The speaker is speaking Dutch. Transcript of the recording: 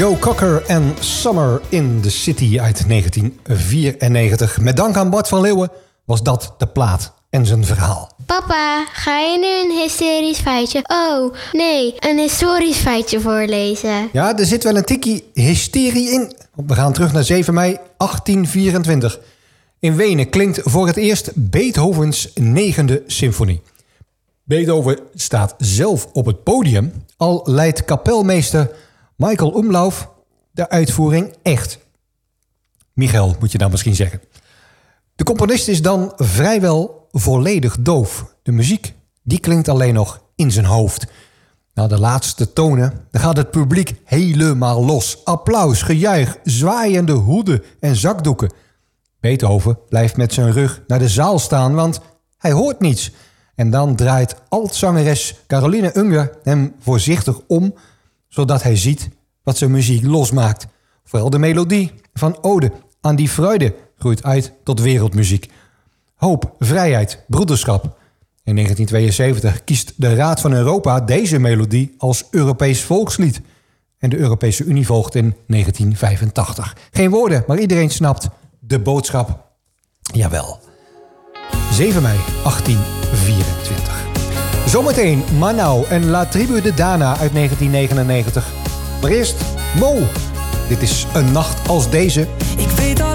Joe Cocker en Summer in the City uit 1994. Met dank aan Bart van Leeuwen was dat de plaat en zijn verhaal. Papa, ga je nu een hysterisch feitje? Oh, nee, een historisch feitje voorlezen. Ja, er zit wel een tikkie hysterie in. We gaan terug naar 7 mei 1824. In Wenen klinkt voor het eerst Beethovens 9e symfonie. Beethoven staat zelf op het podium, al leidt kapelmeester Michael Umlauf de uitvoering echt. Michael, moet je dan misschien zeggen. De componist is dan vrijwel volledig doof. De muziek, die klinkt alleen nog in zijn hoofd. Na de laatste tonen, dan gaat het publiek helemaal los. Applaus, gejuich, zwaaiende hoeden en zakdoeken. Beethoven blijft met zijn rug naar de zaal staan, want hij hoort niets. En dan draait altzangeres Caroline Unger hem voorzichtig om, zodat hij ziet wat zijn muziek losmaakt. Vooral de melodie van Ode aan die Freude groeit uit tot wereldmuziek. Hoop, vrijheid, broederschap. In 1972 kiest de Raad van Europa deze melodie als Europees volkslied. En de Europese Unie volgt in 1985. Geen woorden, maar iedereen snapt de boodschap. Jawel. 7 mei 1824. Zometeen Manau en La Tribu de Dana uit 1999. Maar eerst Mo. Dit is Een Nacht als Deze. Ik weet dat